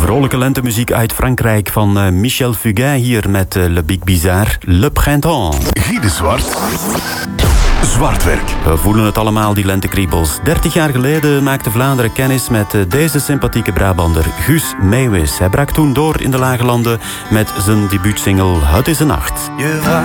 Vrolijke lentemuziek uit Frankrijk van Michel Fugain hier met Le Big Bizarre, Le Printemps. Guy de Zwart. Zwartwerk. We voelen het allemaal, die lentekriebels. 30 jaar geleden maakte Vlaanderen kennis met deze sympathieke Brabander, Guus Meeuwis. Hij brak toen door in de lage landen met zijn debuutsingle Het is een nacht. Je